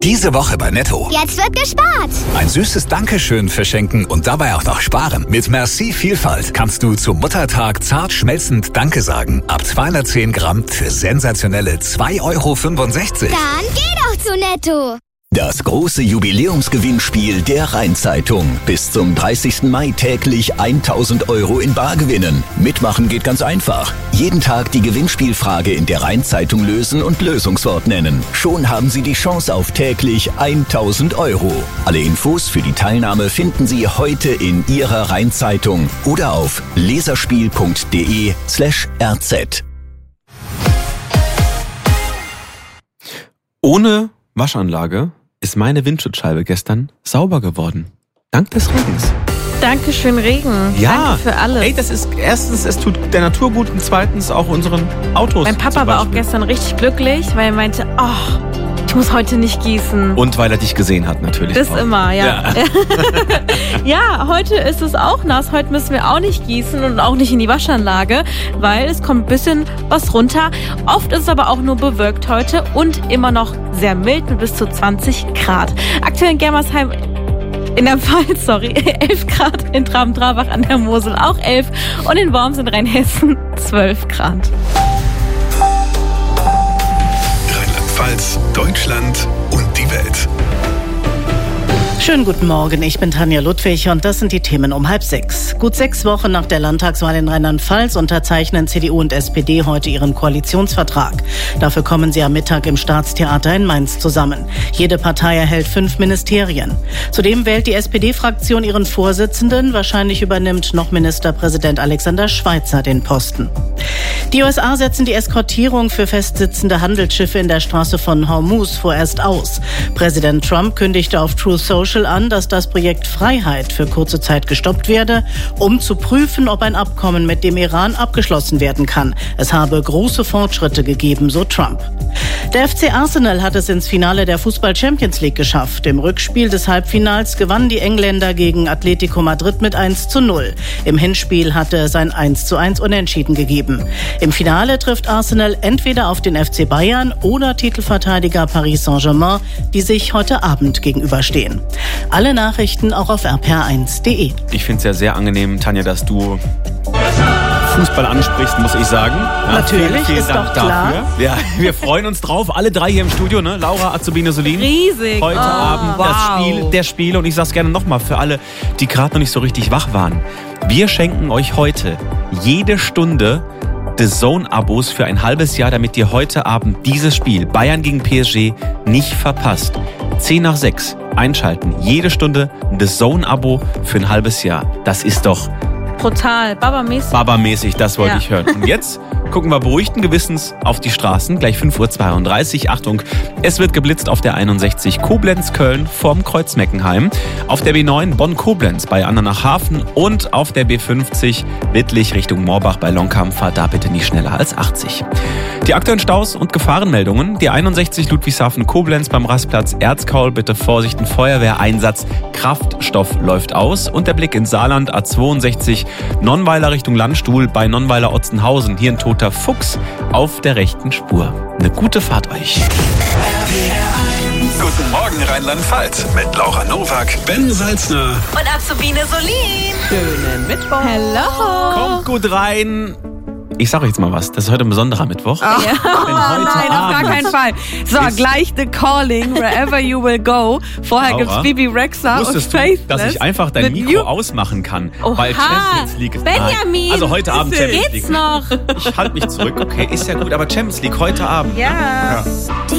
Diese Woche bei Netto. Jetzt wird gespart. Ein süßes Dankeschön verschenken und dabei auch noch sparen. Mit Merci Vielfalt kannst du zum Muttertag zart schmelzend Danke sagen. Ab 210 Gramm für sensationelle 2,65 €. Dann geh doch zu Netto. Das große Jubiläumsgewinnspiel der Rhein-Zeitung. Bis zum 30. Mai täglich 1.000 € in Bar gewinnen. Mitmachen geht ganz einfach. Jeden Tag die Gewinnspielfrage in der Rhein-Zeitung lösen und Lösungswort nennen. Schon haben Sie die Chance auf täglich 1.000 €. Alle Infos für die Teilnahme finden Sie heute in Ihrer Rhein-Zeitung oder auf leserspiel.de/rz. Ohne Waschanlage ist meine Windschutzscheibe gestern sauber geworden. Dank des Regens. Dankeschön, Regen. Ja. Danke für alles. Ey, das ist erstens, es tut der Natur gut und zweitens auch unseren Autos. Mein Papa war auch gestern richtig glücklich, weil er meinte, ich muss heute nicht gießen. Und weil er dich gesehen hat, natürlich. Das auch. immer, ja. Ja, heute ist es auch nass. Heute müssen wir auch nicht gießen und auch nicht in die Waschanlage, weil es kommt ein bisschen was runter. Oft ist es aber auch nur bewölkt heute und immer noch sehr mild mit bis zu 20 Grad. Aktuell in Germersheim in der Pfalz, 11 Grad, in Traben-Trabach an der Mosel auch 11 und in Worms in Rheinhessen 12 Grad. Rheinland-Pfalz, Deutschland und die Welt. Schönen guten Morgen, ich bin Tanja Ludwig und das sind die Themen um 5:30. Gut 6 Wochen nach der Landtagswahl in Rheinland-Pfalz unterzeichnen CDU und SPD heute ihren Koalitionsvertrag. Dafür kommen sie am Mittag im Staatstheater in Mainz zusammen. Jede Partei erhält 5 Ministerien. Zudem wählt die SPD-Fraktion ihren Vorsitzenden. Wahrscheinlich übernimmt noch Ministerpräsident Alexander Schweitzer den Posten. Die USA setzen die Eskortierung für festsitzende Handelsschiffe in der Straße von Hormuz vorerst aus. Präsident Trump kündigte auf Truth Social an, dass das Projekt Freiheit für kurze Zeit gestoppt werde, um zu prüfen, ob ein Abkommen mit dem Iran abgeschlossen werden kann. Es habe große Fortschritte gegeben, so Trump. Der FC Arsenal hat es ins Finale der Fußball-Champions League geschafft. Im Rückspiel des Halbfinals gewannen die Engländer gegen Atletico Madrid mit 1:0. Im Hinspiel hatte es ein 1:1 Unentschieden gegeben. Im Finale trifft Arsenal entweder auf den FC Bayern oder Titelverteidiger Paris Saint-Germain, die sich heute Abend gegenüberstehen. Alle Nachrichten auch auf rpr1.de. Ich finde es ja sehr angenehm, Tanja, dass du Fußball ansprichst, muss ich sagen. Ja, Natürlich, vielen ist Dank doch klar. dafür. Ja, wir freuen uns drauf, alle drei hier im Studio, ne? Laura, Azubine, Solin. Riesig. Heute Abend der Spiel und ich sag's gerne nochmal für alle, die gerade noch nicht so richtig wach waren. Wir schenken euch heute jede Stunde des DAZN-Abos für ein halbes Jahr, damit ihr heute Abend dieses Spiel Bayern gegen PSG nicht verpasst. 5:10 einschalten. Jede Stunde des DAZN-Abo für ein halbes Jahr. Das ist doch brutal. Baba-mäßig, das wollte ich hören. Und jetzt gucken wir beruhigten Gewissens auf die Straßen. Gleich 5:32 Uhr. Achtung, es wird geblitzt auf der 61 Koblenz-Köln vorm Kreuz Meckenheim. Auf der B9 Bonn-Koblenz bei Andernach-Hafen und auf der B50 Wittlich Richtung Moorbach bei Lonkam. Fahrt da bitte nicht schneller als 80. Die aktuellen Staus und Gefahrenmeldungen. Die 61 Ludwigshafen-Koblenz beim Rastplatz Erzkaul. Bitte Vorsicht, ein Feuerwehreinsatz. Kraftstoff läuft aus. Und der Blick ins Saarland, A62 Nonnweiler Richtung Landstuhl bei Nonnweiler-Otzenhausen. Hier ein toter Fuchs auf der rechten Spur. Eine gute Fahrt euch. Guten Morgen Rheinland-Pfalz mit Laura Nowak, Ben Salzner Und Azubine Solin. Schönen Mittwoch. Hello. Kommt gut rein. Ich sage euch jetzt mal was, das ist heute ein besonderer Mittwoch. Ja. Denn heute Nein, auf gar keinen Fall. So, gleich The Calling, Wherever You Will Go. Vorher Laura, gibt's Bibi Rexha und wusstest du, Faithless. dass ich einfach dein mit Mikro ausmachen kann, Oha. weil Champions League ist. Benjamin. Also heute Abend Champions League. Geht's noch? Ich halte mich zurück, okay, ist ja gut, aber Champions League heute Abend. Ja.